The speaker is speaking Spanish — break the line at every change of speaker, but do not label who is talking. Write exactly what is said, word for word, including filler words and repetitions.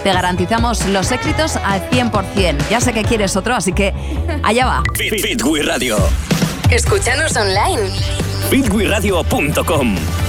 te garantizamos los éxitos al cien por ciento. Ya sé que quieres otro, así que allá va.
Fit, Fit We Radio.
Escúchanos online.
fit we radio punto com.